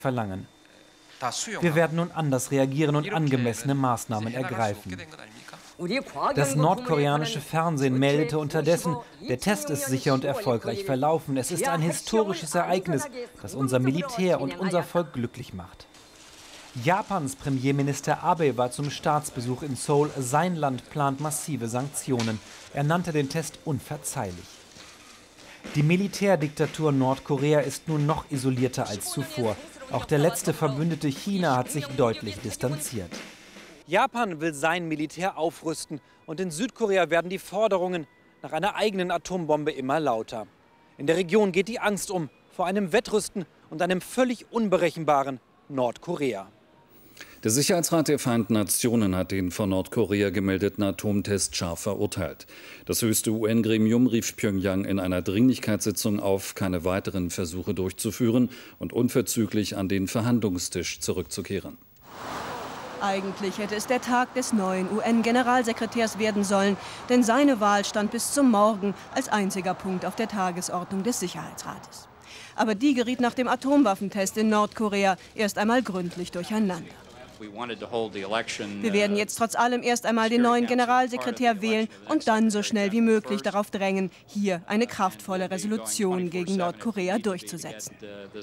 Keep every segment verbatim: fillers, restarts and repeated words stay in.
verlangen. Wir werden nun anders reagieren und angemessene Maßnahmen ergreifen. Das nordkoreanische Fernsehen meldete unterdessen, der Test ist sicher und erfolgreich verlaufen. Es ist ein historisches Ereignis, das unser Militär und unser Volk glücklich macht. Japans Premierminister Abe war zum Staatsbesuch in Seoul. Sein Land plant massive Sanktionen. Er nannte den Test unverzeihlich. Die Militärdiktatur Nordkorea ist nun noch isolierter als zuvor. Auch der letzte Verbündete China hat sich deutlich distanziert. Japan will sein Militär aufrüsten und in Südkorea werden die Forderungen nach einer eigenen Atombombe immer lauter. In der Region geht die Angst um vor einem Wettrüsten und einem völlig unberechenbaren Nordkorea. Der Sicherheitsrat der Vereinten Nationen hat den von Nordkorea gemeldeten Atomtest scharf verurteilt. Das höchste U N-Gremium rief Pjöngjang in einer Dringlichkeitssitzung auf, keine weiteren Versuche durchzuführen und unverzüglich an den Verhandlungstisch zurückzukehren. Eigentlich hätte es der Tag des neuen U N-Generalsekretärs werden sollen, denn seine Wahl stand bis zum Morgen als einziger Punkt auf der Tagesordnung des Sicherheitsrates. Aber die geriet nach dem Atomwaffentest in Nordkorea erst einmal gründlich durcheinander. Wir werden jetzt trotz allem erst einmal den neuen Generalsekretär wählen und dann so schnell wie möglich darauf drängen, hier eine kraftvolle Resolution gegen Nordkorea durchzusetzen.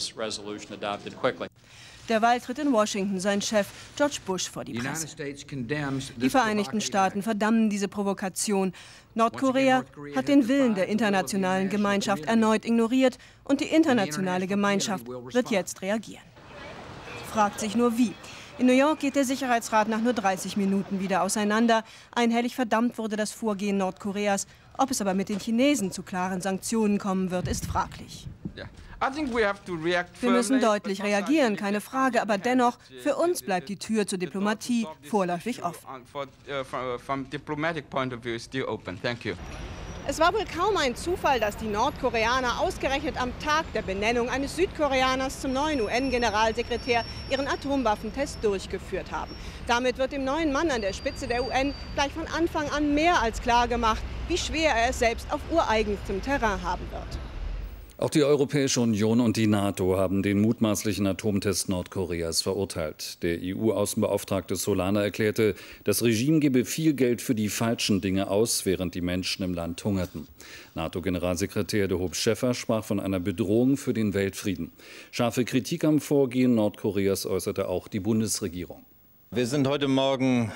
Derweil tritt in Washington sein Chef George Bush vor die Presse. Die Vereinigten Staaten verdammen diese Provokation. Nordkorea hat den Willen der internationalen Gemeinschaft erneut ignoriert und die internationale Gemeinschaft wird jetzt reagieren. Fragt sich nur wie. In New York geht der Sicherheitsrat nach nur dreißig Minuten wieder auseinander. Einhellig verdammt wurde das Vorgehen Nordkoreas. Ob es aber mit den Chinesen zu klaren Sanktionen kommen wird, ist fraglich. Wir müssen deutlich reagieren, keine Frage, aber dennoch, für uns bleibt die Tür zur Diplomatie vorläufig offen. Es war wohl kaum ein Zufall, dass die Nordkoreaner ausgerechnet am Tag der Benennung eines Südkoreaners zum neuen U N-Generalsekretär ihren Atomwaffentest durchgeführt haben. Damit wird dem neuen Mann an der Spitze der U N gleich von Anfang an mehr als klar gemacht, wie schwer er es selbst auf ureigenstem Terrain haben wird. Auch die Europäische Union und die NATO haben den mutmaßlichen Atomtest Nordkoreas verurteilt. Der E U-Außenbeauftragte Solana erklärte, das Regime gebe viel Geld für die falschen Dinge aus, während die Menschen im Land hungerten. NATO-Generalsekretär de Hoop-Scheffer sprach von einer Bedrohung für den Weltfrieden. Scharfe Kritik am Vorgehen Nordkoreas äußerte auch die Bundesregierung. Wir sind heute Morgen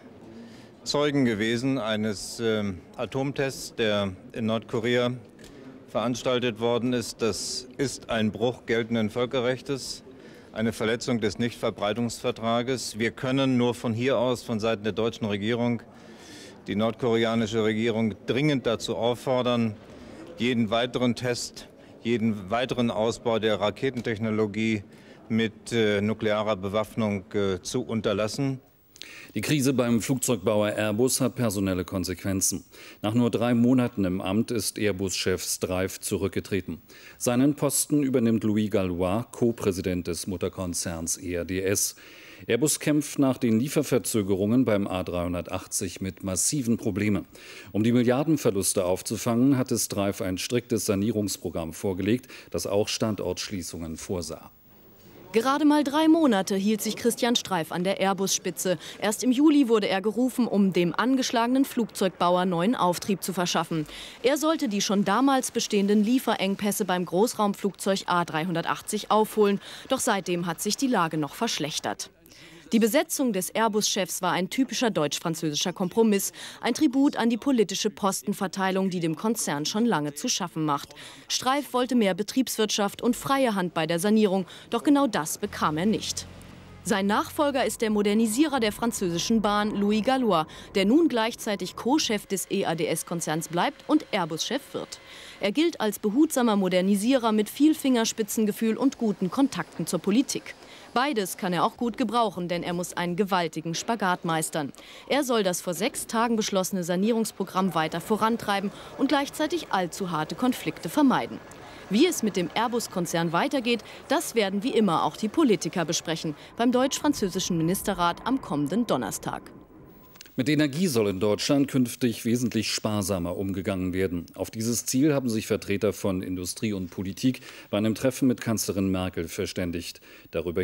Zeugen gewesen eines äh, Atomtests, der in Nordkorea veranstaltet worden ist. Das ist ein Bruch geltenden Völkerrechts, eine Verletzung des Nichtverbreitungsvertrages. Wir können nur von hier aus, von Seiten der deutschen Regierung, die nordkoreanische Regierung dringend dazu auffordern, jeden weiteren Test, jeden weiteren Ausbau der Raketentechnologie mit äh, nuklearer Bewaffnung äh, zu unterlassen. Die Krise beim Flugzeugbauer Airbus hat personelle Konsequenzen. Nach nur drei Monaten im Amt ist Airbus-Chef Streiff zurückgetreten. Seinen Posten übernimmt Louis Gallois, Co-Präsident des Mutterkonzerns E R D S. Airbus kämpft nach den Lieferverzögerungen beim A dreihundertachtzig mit massiven Problemen. Um die Milliardenverluste aufzufangen, hatte Streiff ein striktes Sanierungsprogramm vorgelegt, das auch Standortschließungen vorsah. Gerade mal drei Monate hielt sich Christian Streiff an der Airbus-Spitze. Erst im Juli wurde er gerufen, um dem angeschlagenen Flugzeugbauer neuen Auftrieb zu verschaffen. Er sollte die schon damals bestehenden Lieferengpässe beim Großraumflugzeug A dreihundertachtzig aufholen. Doch seitdem hat sich die Lage noch verschlechtert. Die Besetzung des Airbus-Chefs war ein typischer deutsch-französischer Kompromiss, ein Tribut an die politische Postenverteilung, die dem Konzern schon lange zu schaffen macht. Streiff wollte mehr Betriebswirtschaft und freie Hand bei der Sanierung, doch genau das bekam er nicht. Sein Nachfolger ist der Modernisierer der französischen Bahn, Louis Gallois, der nun gleichzeitig Co-Chef des E A D S-Konzerns bleibt und Airbus-Chef wird. Er gilt als behutsamer Modernisierer mit viel Fingerspitzengefühl und guten Kontakten zur Politik. Beides kann er auch gut gebrauchen, denn er muss einen gewaltigen Spagat meistern. Er soll das vor sechs Tagen beschlossene Sanierungsprogramm weiter vorantreiben und gleichzeitig allzu harte Konflikte vermeiden. Wie es mit dem Airbus-Konzern weitergeht, das werden wie immer auch die Politiker besprechen beim deutsch-französischen Ministerrat am kommenden Donnerstag. Mit Energie soll in Deutschland künftig wesentlich sparsamer umgegangen werden. Auf dieses Ziel haben sich Vertreter von Industrie und Politik bei einem Treffen mit Kanzlerin Merkel verständigt. Darüber